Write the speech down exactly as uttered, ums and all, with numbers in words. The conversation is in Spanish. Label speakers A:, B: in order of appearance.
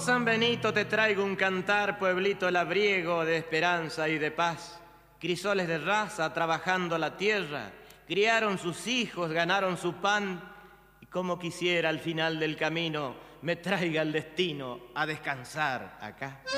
A: San Benito, te traigo un cantar, pueblito labriego de esperanza y de paz. Crisoles de raza trabajando la tierra, criaron sus hijos, ganaron su pan, y como quisiera al final del camino me traiga el destino a descansar acá.